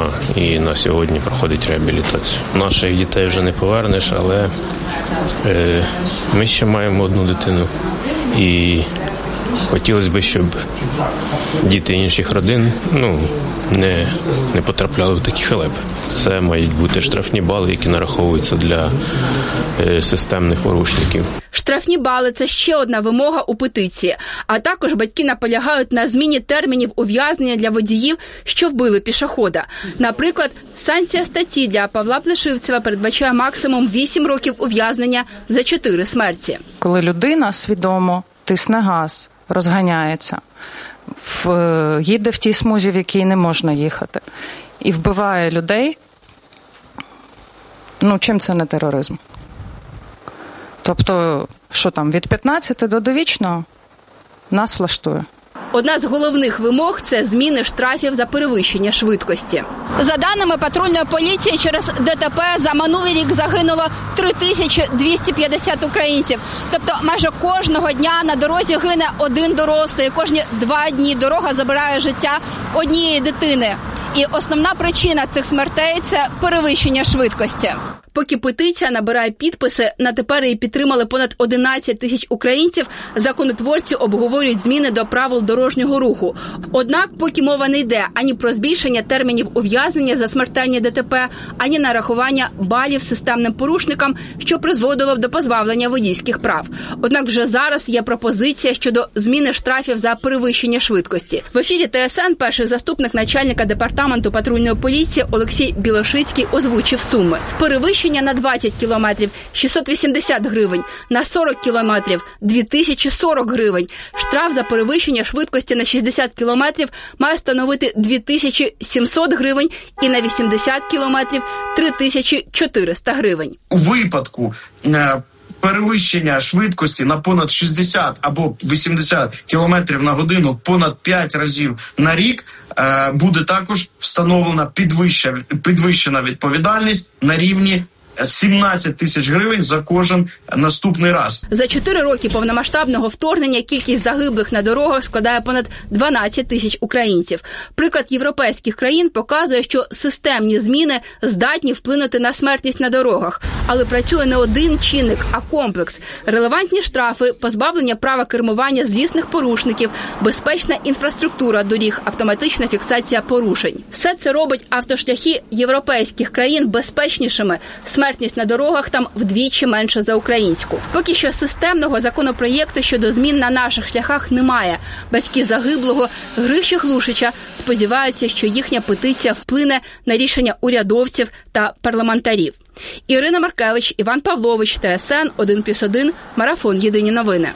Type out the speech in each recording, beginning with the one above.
травма і на сьогодні проходить реабілітацію. Наших дітей вже не повернеш, але ми ще маємо одну дитину. І хотілося б, щоб діти інших родин не потрапляли в такі халепи. Це мають бути штрафні бали, які нараховуються для системних порушників. Штрафні бали – це ще одна вимога у петиції. А також батьки наполягають на зміні термінів ув'язнення для водіїв, що вбили пішохода. Наприклад, санкція статті для Павла Плешивцева передбачає максимум 8 років ув'язнення за 4 смерті. Коли людина свідомо тисне газ, розганяється, їде в тій смузі, в якій не можна їхати, і вбиває людей, чим це не тероризм? Тобто, що там, від 15 до довічного нас влаштує. Одна з головних вимог – це зміни штрафів за перевищення швидкості. За даними патрульної поліції, через ДТП за минулий рік загинуло 3250 українців. Тобто майже кожного дня на дорозі гине один дорослий. Кожні 2 дні дорога забирає життя однієї дитини. І основна причина цих смертей – це перевищення швидкості. Поки петиція набирає підписи, на тепер її підтримали понад 11 тисяч українців, законотворці обговорюють зміни до правил дорожнього руху. Однак, поки мова не йде ані про збільшення термінів ув'язнення за смертельні ДТП, ані нарахування балів системним порушникам, що призводило до позбавлення водійських прав. Однак вже зараз є пропозиція щодо зміни штрафів за перевищення швидкості. В ефірі ТСН перший заступник начальника департаменту патрульної поліції Олексій Білошицький озвучив суми. Перевищення на 20 кілометрів – 680 гривень, на 40 кілометрів – 2040 гривень. Штраф за перевищення швидкості на 60 кілометрів має становити 2700 гривень і на 80 кілометрів – 3400 гривень. У випадку перевищення швидкості на понад 60 або 80 кілометрів на годину понад 5 разів на рік буде також встановлена підвищена відповідальність на рівні 17 тисяч гривень за кожен наступний раз. За 4 роки повномасштабного вторгнення кількість загиблих на дорогах складає понад 12 тисяч українців. Приклад європейських країн показує, що системні зміни здатні вплинути на смертність на дорогах. Але працює не один чинник, а комплекс. Релевантні штрафи, позбавлення права кермування злісних порушників, безпечна інфраструктура доріг, автоматична фіксація порушень. Все це робить автошляхи європейських країн безпечнішими. Смертність на дорогах там вдвічі менша за українську. Поки що системного законопроєкту щодо змін на наших шляхах немає. Батьки загиблого Гриші Глушича сподіваються, що їхня петиція вплине на рішення урядовців та парламентарів. Ірина Маркевич, Іван Павлович, ТСН 1+1, Марафон. Єдині новини.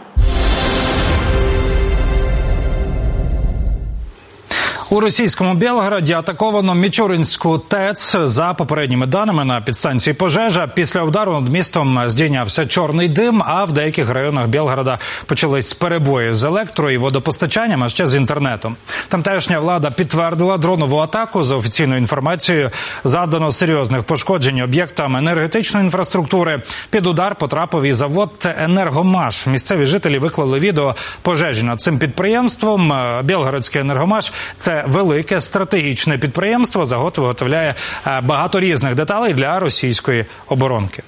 У російському Білгороді атаковано Мічуринську ТЕЦ. За попередніми даними, на підстанції пожежа. Після удару над містом здійнявся чорний дим, а в деяких районах Білгорода почались перебої з електро- і водопостачанням, а ще з інтернетом. Тамтешня влада підтвердила дронову атаку. За офіційною інформацією, завдано серйозних пошкоджень об'єктам енергетичної інфраструктури. Під удар потрапив і завод «Енергомаш». Місцеві жителі виклали відео пожежі над цим підприємством. Білгородський «Енергомаш» – це велике стратегічне підприємство, виготовляє багато різних деталей для російської оборонки.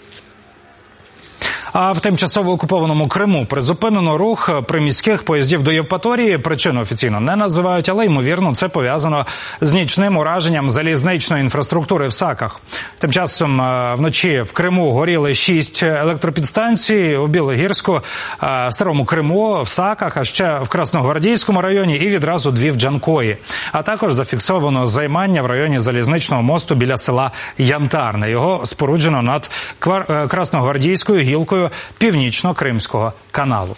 А в тимчасово окупованому Криму призупинено рух приміських поїздів до Євпаторії. Причину офіційно не називають, але, ймовірно, це пов'язано з нічним ураженням залізничної інфраструктури в Саках. Тим часом вночі в Криму горіли 6 електропідстанцій, у Білогірську, Старому Криму, в Саках, а ще в Красногвардійському районі і відразу 2 в Джанкої. А також зафіксовано займання в районі залізничного мосту біля села Янтарне. Його споруджено над Красногвардійською гілкою Північно-Кримського каналу.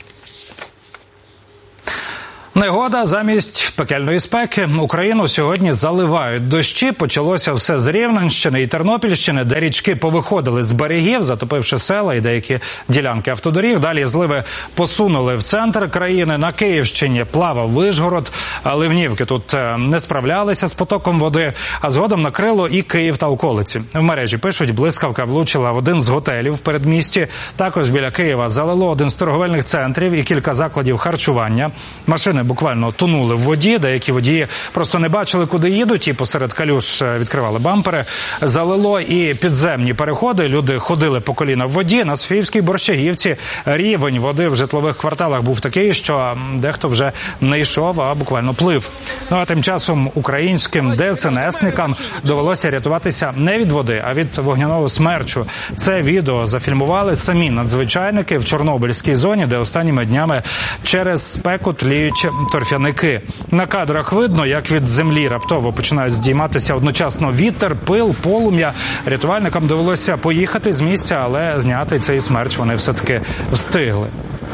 Негода замість пекельної спеки. Україну сьогодні заливають дощі. Почалося все з Рівненщини і Тернопільщини, де річки повиходили з берегів, затопивши села і деякі ділянки автодоріг. Далі зливи посунули в центр країни. На Київщині плавав Вишгород. Ливнівки тут не справлялися з потоком води, а згодом накрило і Київ та околиці. В мережі пишуть, блискавка влучила в один з готелів в передмісті. Також біля Києва залило один з торговельних центрів і кілька закладів харчування. Машини буквально тонули в воді. Деякі водії просто не бачили, куди їдуть, і посеред калюж відкривали бампери. Залило і підземні переходи. Люди ходили по коліна в воді. На Софіївській Борщагівці рівень води в житлових кварталах був такий, що дехто вже не йшов, а буквально плив. Ну а тим часом українським ДСНСникам довелося рятуватися не від води, а від вогняного смерчу. Це відео зафільмували самі надзвичайники в Чорнобильській зоні, де останніми днями через спеку тліють торфяники. На кадрах видно, як від землі раптово починають здійматися одночасно вітер, пил, полум'я. Рятувальникам довелося поїхати з місця, але зняти цей смерч вони все-таки встигли.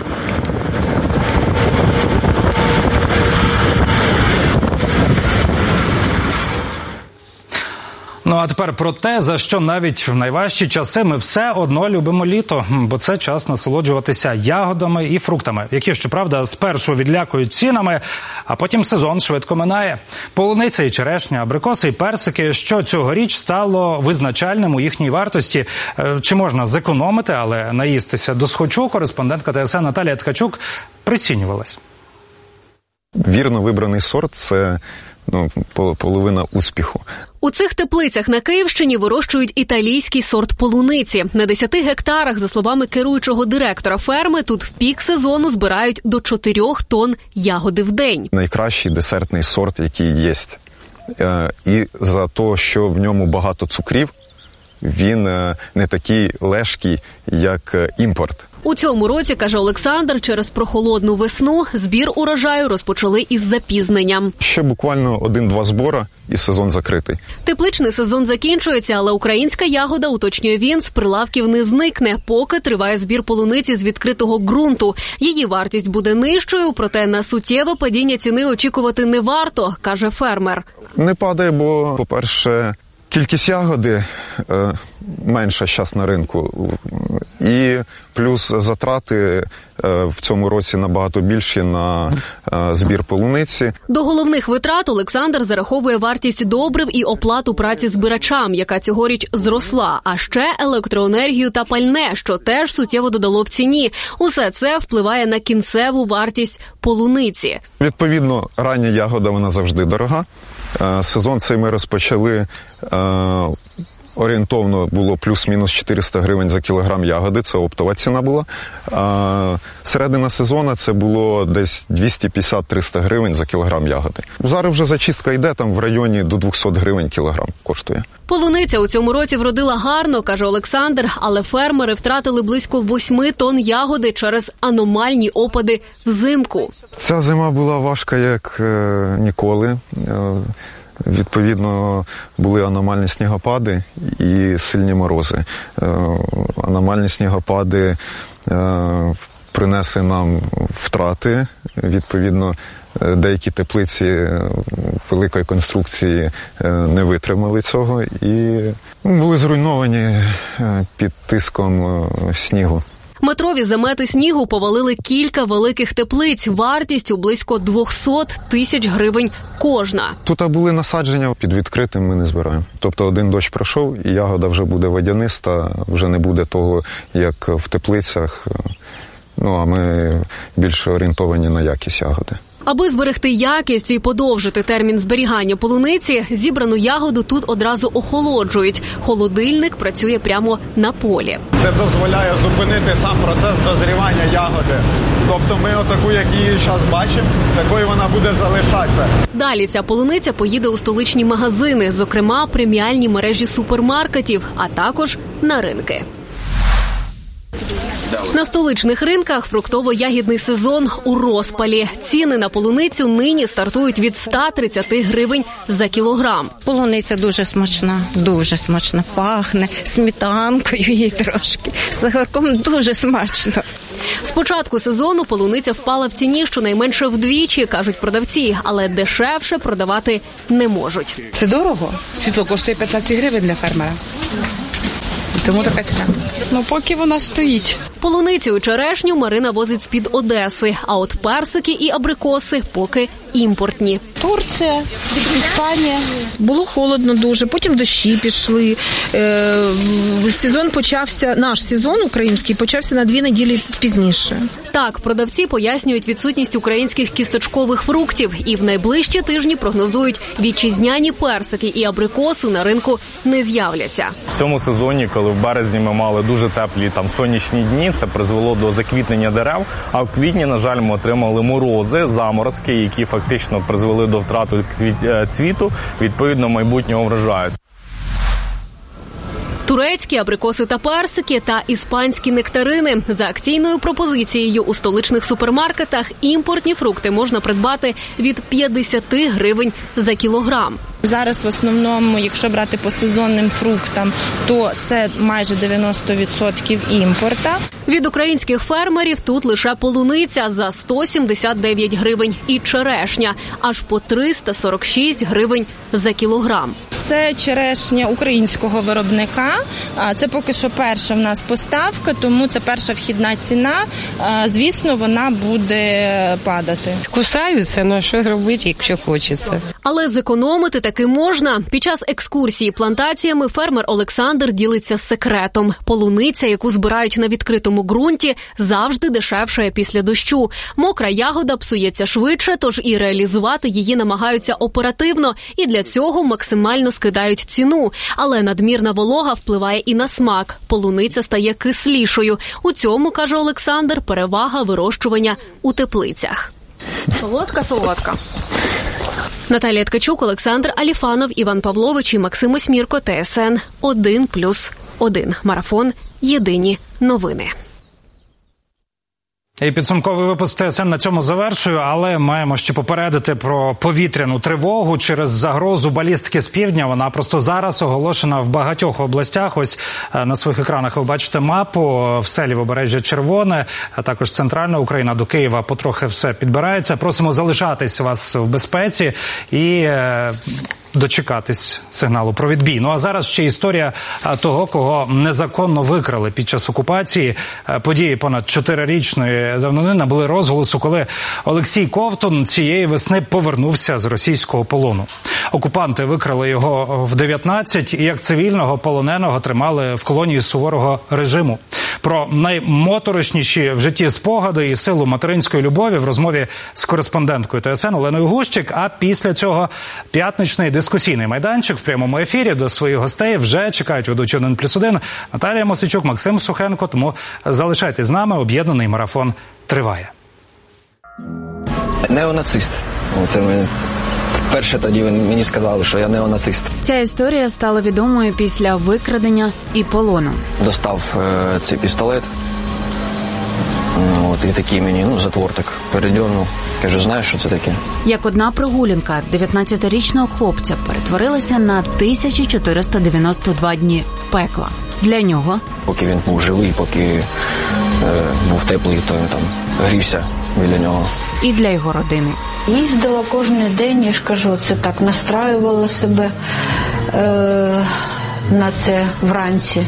Ну а тепер про те, за що навіть в найважчі часи ми все одно любимо літо, бо це час насолоджуватися ягодами і фруктами, які, щоправда, спершу відлякують цінами, а потім сезон швидко минає. Полуниця і черешня, абрикоси і персики, що цьогоріч стало визначальним у їхній вартості. Чи можна зекономити, але наїстися досхочу, кореспондентка ТСН Наталія Ткачук прицінювалась. Вірно вибраний сорт – це половина успіху. У цих теплицях на Київщині вирощують італійський сорт полуниці. На 10 гектарах, за словами керуючого директора ферми, тут в пік сезону збирають до 4 тонн ягоди в день. Найкращий десертний сорт, який є. І за те, що в ньому багато цукрів, він не такий лежкий, як імпорт. У цьому році, каже Олександр, через прохолодну весну збір урожаю розпочали із запізненням. Ще буквально 1-2 збори і сезон закритий. Тепличний сезон закінчується, але українська ягода, уточнює він, з прилавків не зникне, поки триває збір полуниці з відкритого ґрунту. Її вартість буде нижчою, проте на суттєве падіння ціни очікувати не варто, каже фермер. Не падає, бо, по-перше, кількість ягоди менша зараз на ринку, і плюс затрати в цьому році набагато більші на збір полуниці. До головних витрат Олександр зараховує вартість добрив і оплату праці збирачам, яка цьогоріч зросла, а ще електроенергію та пальне, що теж суттєво додало в ціні. Усе це впливає на кінцеву вартість полуниці. Відповідно, рання ягода, вона завжди дорога. Сезон цей ми розпочали, орієнтовно було плюс-мінус 400 гривень за кілограм ягоди, це оптова ціна була. Середина сезону це було десь 250-300 гривень за кілограм ягоди. Зараз вже зачистка йде, там в районі до 200 гривень кілограм коштує. Полуниця у цьому році вродила гарно, каже Олександр, але фермери втратили близько 8 тонн ягоди через аномальні опади взимку. Ця зима була важка як ніколи. Відповідно, були аномальні снігопади і сильні морози. Аномальні снігопади принесли нам втрати. Відповідно, деякі теплиці великої конструкції не витримали цього і були зруйновані під тиском снігу. Метрові замети снігу повалили кілька великих теплиць, вартістю близько 200 тисяч гривень кожна. Тут були насадження, під відкритим ми не збираємо. Тобто один дощ пройшов, і ягода вже буде водяниста, вже не буде того, як в теплицях. А ми більше орієнтовані на якість ягоди. Аби зберегти якість і подовжити термін зберігання полуниці, зібрану ягоду тут одразу охолоджують. Холодильник працює прямо на полі. Це дозволяє зупинити сам процес дозрівання ягоди. Тобто ми отаку, як її зараз бачимо, такою вона буде залишатися. Далі ця полуниця поїде у столичні магазини, зокрема преміальні мережі супермаркетів, а також на ринки. На столичних ринках фруктово-ягідний сезон у розпалі. Ціни на полуницю нині стартують від 130 гривень за кілограм. Полуниця дуже смачна, пахне сметанкою її трошки, з огірком дуже смачно. З початку сезону полуниця впала в ціні щонайменше вдвічі, кажуть продавці, але дешевше продавати не можуть. Це дорого. Світло коштує 15 гривень для фермера. Тому така ціна. Поки вона стоїть. Полуницю і черешню Марина возить з-під Одеси, а от персики і абрикоси поки імпортні. Турція, Іспанія. Було холодно дуже, потім дощі пішли. Сезон почався, наш сезон український почався на 2 неділі пізніше. Так, продавці пояснюють відсутність українських кісточкових фруктів і в найближчі тижні прогнозують, вітчизняні персики і абрикоси на ринку не з'являться. В цьому сезоні, коли в березні ми мали дуже теплі сонячні дні, це призвело до заквітнення дерев, а в квітні, на жаль, ми отримали морози, заморозки, які фактично призвели до втрати цвіту, відповідно, майбутнього врожаю. Турецькі абрикоси та персики та іспанські нектарини. За акційною пропозицією у столичних супермаркетах імпортні фрукти можна придбати від 50 гривень за кілограм. Зараз в основному, якщо брати по сезонним фруктам, то це майже 90% імпорта. Від українських фермерів тут лише полуниця за 179 гривень і черешня аж по 346 гривень за кілограм. Це черешня українського виробника. Це поки що перша в нас поставка, тому це перша вхідна ціна. Звісно, вона буде падати. Кусаються, але що робити, якщо хочеться. Але зекономити таки можна. Під час екскурсії плантаціями фермер Олександр ділиться секретом. Полуниця, яку збирають на відкритому ґрунті, завжди дешевшає після дощу. Мокра ягода псується швидше, тож і реалізувати її намагаються оперативно, і для цього максимально скидають ціну. Але надмірна волога впливає і на смак. Полуниця стає кислішою. У цьому, каже Олександр, перевага вирощування у теплицях. Солодка. Наталія Ткачук, Олександр Аліфанов, Іван Павлович і Максим Осьмірко, ТСН 1+1. Марафон. Єдині новини. І підсумковий випуск ТСН на цьому завершую, але маємо ще попередити про повітряну тривогу через загрозу балістики з півдня. Вона просто зараз оголошена в багатьох областях. Ось на своїх екранах ви бачите мапу. Все лівобережжя червоне, а також центральна Україна до Києва потрохи все підбирається. Просимо залишатись вас в безпеці і дочекатись сигналу про відбій. Ну а зараз ще історія того, кого незаконно викрали під час окупації. Події понад 4-річної давнини набули розголосу, коли Олексій Ковтун цієї весни повернувся з російського полону. Окупанти викрали його в 19 і як цивільного полоненого тримали в колонії суворого режиму. Про наймоторошніші в житті спогади і силу материнської любові в розмові з кореспонденткою ТСН Оленою Гущик, а після цього п'ятничний дискусійний майданчик в прямому ефірі. До своїх гостей вже чекають ведучі 1+1 Наталія Мосичук, Максим Сухенко, тому залишайтесь з нами, об'єднаний марафон триває. Неонацист. Це ми вперше тоді мені сказали, що я неонацист. Ця історія стала відомою після викрадення і полону. Достав цей пістолет, і такий мені, затвор так передьорнув. Каже, знаєш, що це таке? Як одна прогулянка 19-річного хлопця перетворилася на 1492 дні пекла. Для нього. Поки він був живий, поки був теплий, то він там грівся біля нього. І для його родини. Їздила кожен день, я ж кажу, це так настраювала себе на це вранці.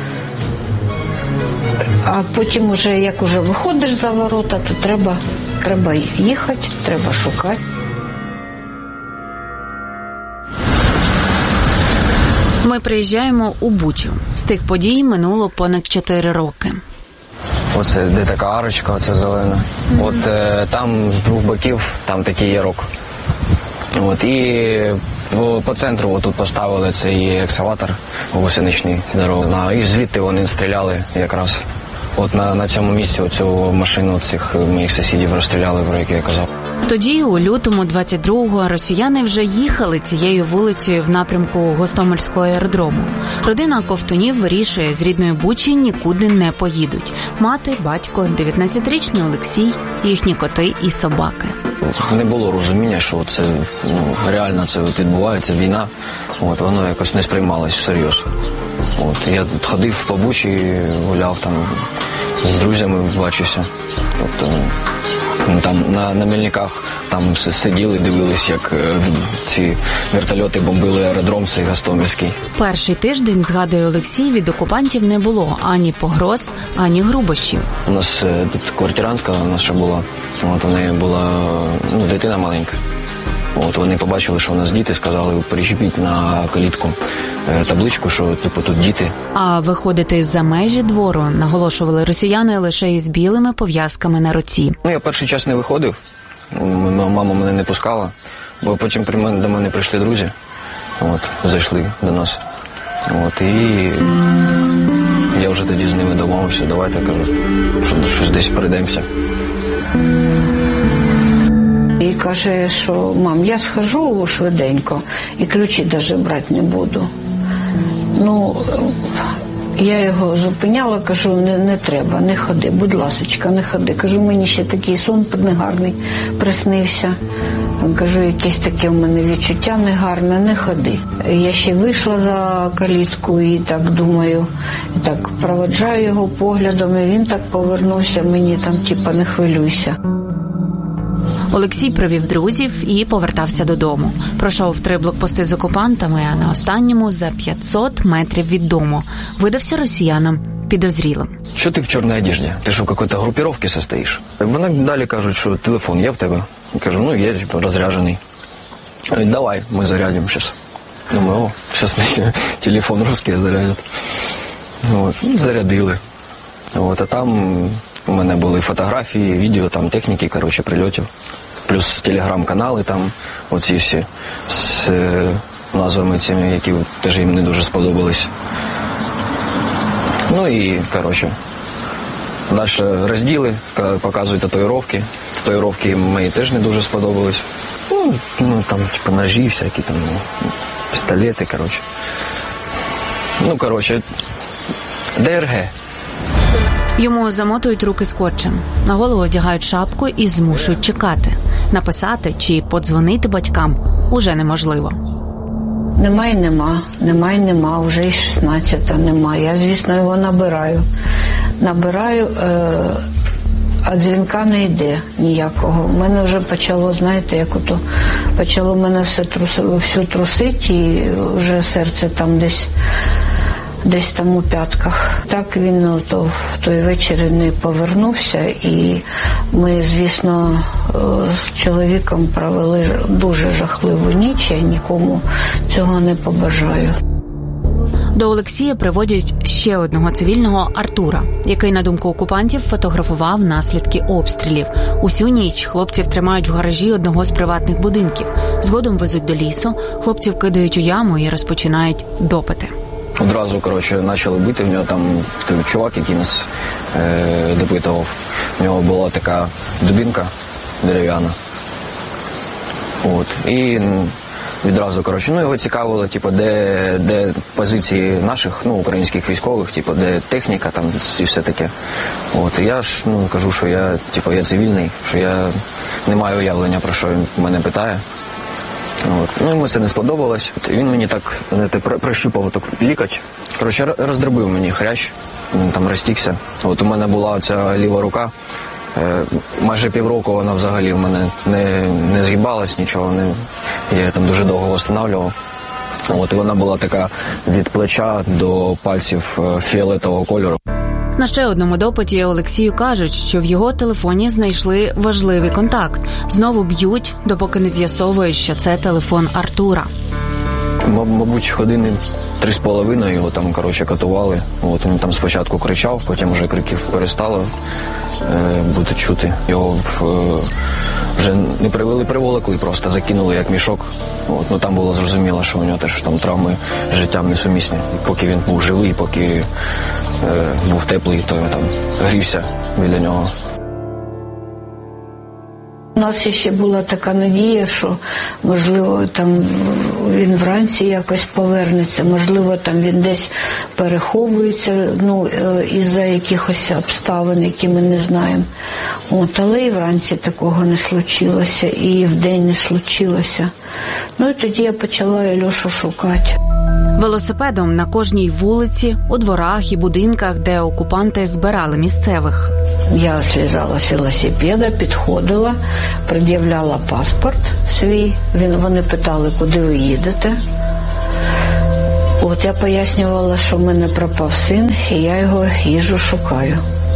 А потім, уже, як уже виходиш за ворота, то треба їхати, треба шукати. Ми приїжджаємо у Бучу. З тих подій минуло понад 4 роки. Оце де така арочка, оце зелена. Там з двох боків, там такий ярок. І по центру тут поставили цей екскаватор гусеничний, здоровий. І звідти вони стріляли якраз. На цьому місці оцю машину цих моїх сусідів розстріляли, про яку я казав. Тоді, у лютому 22-го, росіяни вже їхали цією вулицею в напрямку Гостомельського аеродрому. Родина Ковтунів вирішує, з рідної Бучі нікуди не поїдуть. Мати, батько, 19-річний Олексій, їхні коти і собаки. Не було розуміння, що це реально це відбувається, війна. Воно якось не сприймалось всерйоз. Я тут ходив по Бучі, гуляв там, з друзями бачився. Там на Мельниках там сиділи, дивились, як ці вертольоти бомбили аеродром цей Гостомельський. Перший тиждень, згадує Олексій, від окупантів не було ані погроз, ані грубощів. У нас тут квартирантка наша була, от у неї була дитина маленька. От вони побачили, що у нас діти, сказали, причепіть на калітку табличку, що тут діти. А виходити за межі двору, наголошували росіяни, лише із білими пов'язками на руці. Я перший час не виходив, мама мене не пускала, бо потім до мене прийшли друзі, зайшли до нас. І я вже тоді з ними домовився, давайте, кажу, що щось десь перейдемося. І каже, що мам, я схожу швиденько і ключі навіть брати не буду. Я його зупиняла, кажу, не треба, не ходи, будь ласочка, не ходи. Кажу, мені ще такий сон негарний приснився. Кажу, якесь таке в мене відчуття негарне, не ходи. Я ще вийшла за калітку і так думаю, так проводжаю його поглядом, і він так повернувся, мені там не хвилюйся. Олексій провів друзів і повертався додому. Пройшов 3 блокпости з окупантами, а на останньому за 500 метрів від дому видався росіянам підозрілим. Що ти в чорній одежді? Ти що, в якійсь групіровці состоїш? Вони далі кажуть, що телефон є в тебе. Я кажу, є, розряджений. Давай, ми зарядимо зараз. Думаю, зараз телефон русський зарядять. Зарядили. А там у мене були фотографії, відео, техніки, прильотів. Плюс телеграм-канали, оці всі з назвами цими, які теж їм не дуже сподобались. Далі розділи, показують татуїровки. Татуїровки мої теж не дуже сподобались. Ножі всякі, пістолети, ДРГ. Йому замотують руки скотчем, на голову одягають шапку і змушують чекати. Написати чи подзвонити батькам уже неможливо. Нема, вже і 16-та нема. Я, звісно, його набираю, а дзвінка не йде ніякого. У мене вже почало, почало мене всю трусити, і вже серце там десь там у п'ятках. Так він в той вечір не повернувся, і ми, звісно, з чоловіком провели дуже жахливу ніч, я нікому цього не побажаю. До Олексія приводять ще одного цивільного Артура, який, на думку окупантів, фотографував наслідки обстрілів. Усю ніч хлопців тримають в гаражі одного з приватних будинків. Згодом везуть до лісу, хлопців кидають у яму і розпочинають допити. Одразу, почали бити. В нього там чувак, який нас допитував. В нього була така дубінка дерев'яна. І відразу, його цікавило, де позиції наших, українських військових, де техніка, і все таке. Я ж, кажу, що я цивільний, що я не маю уявлення, про що він мене питає. Йому це не сподобалось. Він мені так прощупав лікоть. Роздробив мені хрящ, він розтікся. У мене була ця ліва рука. Майже півроку вона взагалі в мене не згибалась, нічого. Я її дуже довго відновлював. І вона була така від плеча до пальців фіолетового кольору. На ще одному допиті Олексію кажуть, що в його телефоні знайшли важливий контакт. Знову б'ють, допоки не з'ясовують, що це телефон Артура. Мабуть, години 3,5 його катували. Він там спочатку кричав, потім вже криків перестало бути чути. Його вже не приволокли, просто закинули як мішок. Там було зрозуміло, що у нього теж травми з життям несумісні. Поки він був живий, поки був теплий, то грівся біля нього. У нас ще була така надія, що, можливо, він вранці якось повернеться, можливо, він десь переховується, із-за якихось обставин, які ми не знаємо. Але і вранці такого не случилося, і вдень не случилося. І тоді я почала Альошу шукати. Велосипедом на кожній вулиці, у дворах і будинках, де окупанти збирали місцевих. Я слізала з велосипеда, підходила, пред'являла паспорт свій. Вони питали, куди ви їдете. От я пояснювала, що в мене пропав син, і я його їжджу шукаю.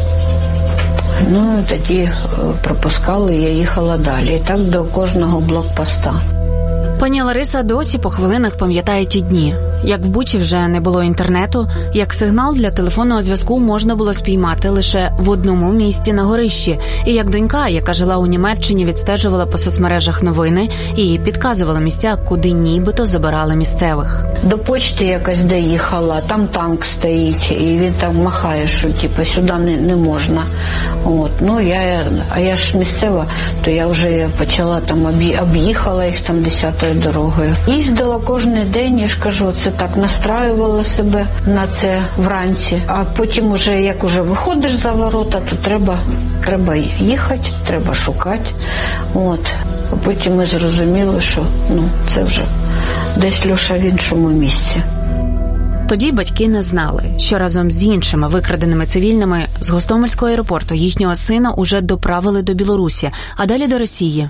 Ну, тоді пропускали, я їхала далі. І так до кожного блокпоста. Пані Лариса досі по хвилинах пам'ятає ті дні. Як в Бучі вже не було інтернету, як сигнал для телефонного зв'язку можна було спіймати лише в одному місці на горищі. І як донька, яка жила у Німеччині, відстежувала по соцмережах новини і підказувала місця, куди нібито забирали місцевих. До почти якось доїхала, там танк стоїть, і він так махає, що типу, сюди не можна. От. Ну, я ж місцева, то я вже почала там, об'їхала їх там 10-ю дорогою. Їздила кожен день, я ж кажу, це так настраювала себе на це вранці. А потім, уже, як уже виходиш за ворота, то треба їхати, треба шукати. От. А потім ми зрозуміли, що це вже десь Льоша в іншому місці. Тоді батьки не знали, що разом з іншими викраденими цивільними з Гостомельського аеропорту їхнього сина уже доправили до Білорусі, а далі до Росії.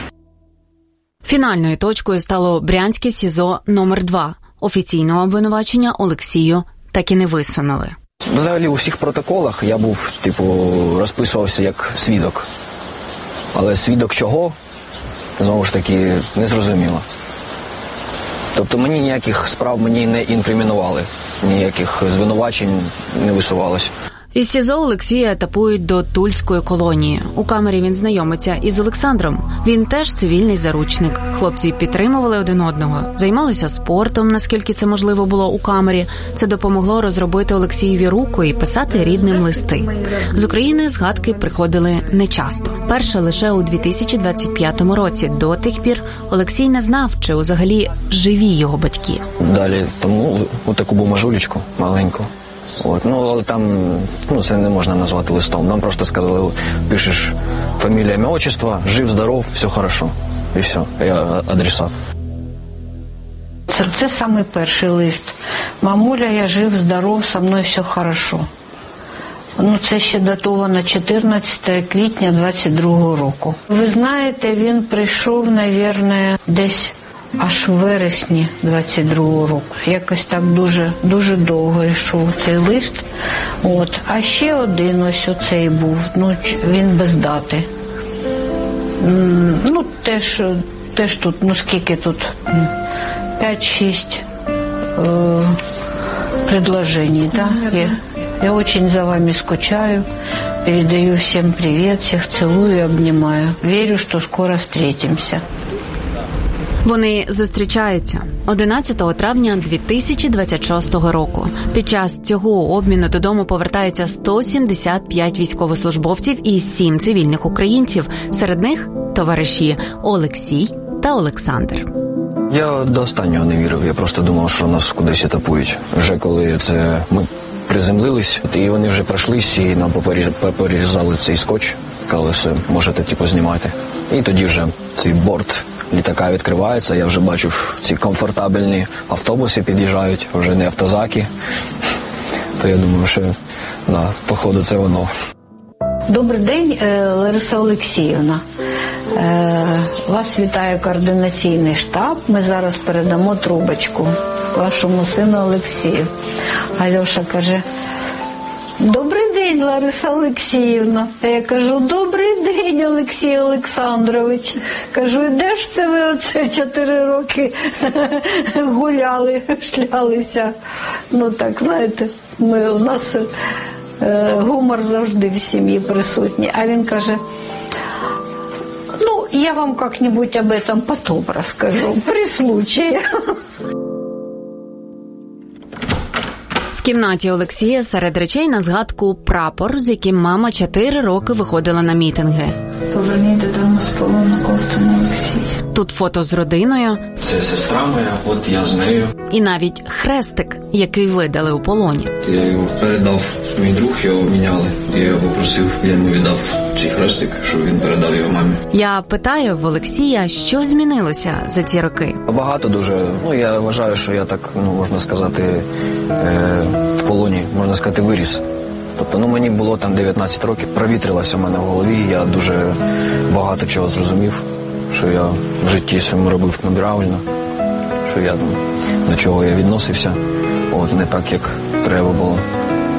Фінальною точкою стало Брянське СІЗО номер 2. Офіційного обвинувачення Олексію так і не висунули. Взагалі у всіх протоколах я був, розписувався як свідок. Але свідок чого, знову ж таки, не зрозуміло. Тобто мені ніяких справ не інкримінували, ніяких звинувачень не висувалось. Із СІЗО Олексія етапують до Тульської колонії. У камері він знайомиться із Олександром. Він теж цивільний заручник. Хлопці підтримували один одного, займалися спортом, наскільки це можливо було у камері. Це допомогло розробити Олексієві руку і писати рідним листи. З України згадки приходили нечасто. Перше лише у 2025 році. До тих пір Олексій не знав, чи взагалі живі його батьки. Далі тому таку бумажулечку маленьку. Але там це не можна назвати листом. Нам просто сказали, пишеш фамілія, ім'я, отчество, жив, здоров, все хорошо. І все, я адресат. Це самий перший лист. Мамуля, я жив, здоров, со мною все хорошо. Це ще датовано 14 квітня 22 року. Ви знаєте, він прийшов, мабуть, десь аж в вересні 22-го року. Якось так дуже довго йшов цей лист. А ще один ось оцей був. Він без дати. Теж тут, скільки тут? 5-6 предложений, да? Я очень за вами скучаю. Передаю всем привет, всех целую и обнимаю. Верю, что скоро встретимся. Вони зустрічаються 11 травня 2026 року. Під час цього обміну додому повертається 175 військовослужбовців і 7 цивільних українців. Серед них товариші Олексій та Олександр. Я до останнього не вірив. Я просто думав, що нас кудись етапують. Вже коли ми приземлились, і вони вже пройшлись, і нам порізали цей скотч. Казали, все, можете знімати. І тоді вже цей борт літака відкривається, я вже бачу, ці комфортабельні автобуси під'їжджають, вже не автозаки. То я думаю, що, походу, це воно. Добрий день, Лариса Олексіївна. Вас вітає координаційний штаб. Ми зараз передамо трубочку вашому сину Олексію. Альоша каже: добрий день, Лариса Олексіївна. А я кажу: добрий день, Олексій Олександрович. Кажу: і де ж це ви оце 4 роки гуляли, шлялися? Так, знаєте, у нас гумор завжди в сім'ї присутній. А він каже: я вам как-нибудь об этом потом расскажу, при случае. В кімнаті Олексія серед речей на згадку прапор, з яким мама 4 роки виходила на мітинги. Поверніть додому спалену кофту на Олексія. Тут фото з родиною. Це сестра моя, от я з нею. І навіть хрестик, який видали у полоні. Я його передав, мій друг його міняли, я його попросив, я йому віддав. цей хрестик, щоб він передав його мамі. Я питаю в Олексія, що змінилося за ці роки. Багато дуже. Я вважаю, що я так, можна сказати, в полоні, можна сказати, виріс. Тобто, мені було там 19 років, провітрилося в мене в голові, я дуже багато чого зрозумів, що я в житті своєму робив неправильно, що я до чого я відносився, не так, як треба було.